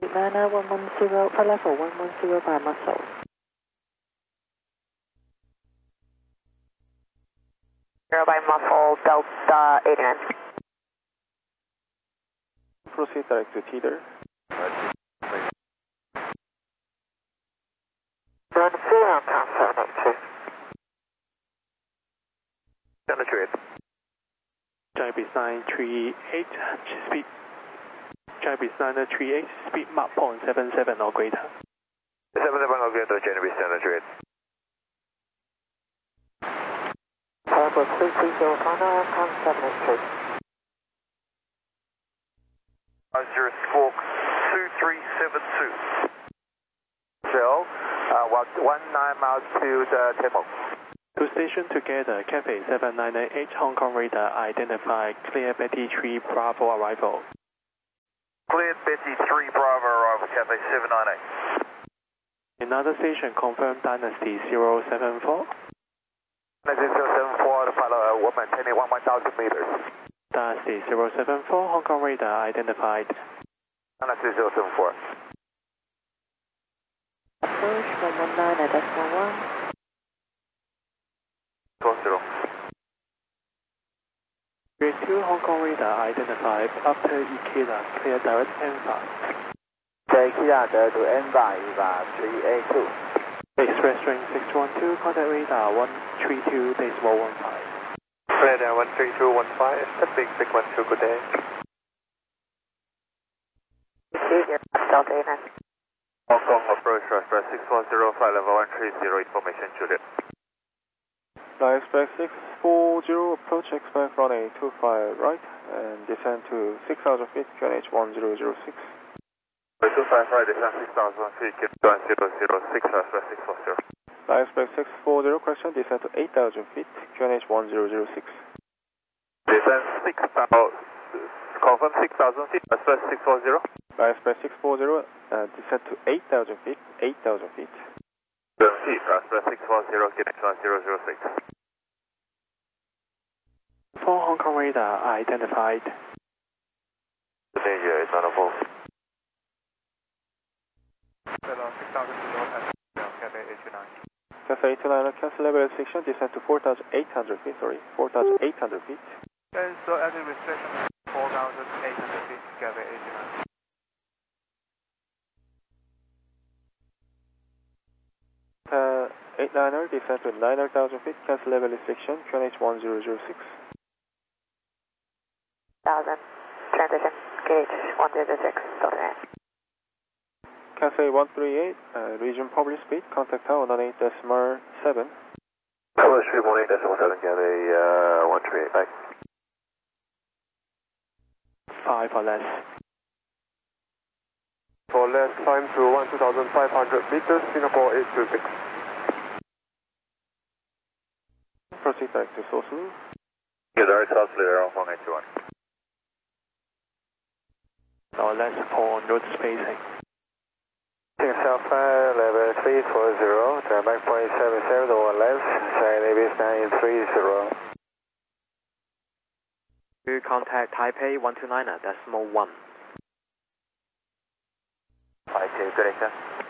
Nana 110, flight level 110 by muscle. Zero by muffle, Delta 89. Proceed direct to Teeter. Run 0, count 782. Penetrate. China Design 38, speed. China Designer 38, speed Mach 0.77 or greater. 77 or greater, China Designer 38. Level 330, final, count 782. Zero Squawk 2372. Shell, 19 miles to the Temo. To station together, Cathay 7998 Hong Kong radar identify clear Betty 3 Bravo arrival. Cleared Betty 3 Bravo arrival, Cathay 798. Another station confirmed Dynasty 074. Dynasty 074, the pilot, we're maintaining 1,000 meters. Dynasty 074, Hong Kong radar identified. Dynasty 074. Approach 119.1. 20. Grade 2 Hong Kong radar identified after Ikeda, clear direct NFA. Ikeda to NFA, Eva 382. Express string 612, contact radar 132.15. Radar 13215, stepping 612, good day. Delta 89. Hong Kong approach, Express 610, flight level 130, information Juliet. Fly Express 640, approach expect runway 25 right, and descend to 6,000 feet, QNH 1006. 25 right, descend 6,000 feet, QNH 1006, Express 640. Fly Express 640, question, descend to 8,000 feet, QNH 1006. Descend 6,000, confirm 6,000 feet, Express 640. Fly Express 640, descend to 8,000 feet, 8,000 feet. 7 feet, Express 640, QNH 1006. 4 Hong Kong radar identified. Danger is on the move. 6,000 Cathay 89. Cathay 89, cancel level restriction, descend to 4,800 feet, 4,800 feet. So active restriction 4,800 feet, Cathay 89. 89er, descend to 9,000 feet, cancel level restriction, QNH 1006. 1000, transition, gauge 106, Delta 9. Cathay 138, region public speed, contact tower 18.7. Tower 318.7, Cathay 138, bye. 5 or less. For less, climb to 12,500 meters, Singapore 826. Proceed back to Sosu. Yeah, direct south clear around 1821. Or less for road spacing. South level 340, turn back 0.77 to 1 left, China Base 930. To contact Taipei 129.1. 52, good day, sir.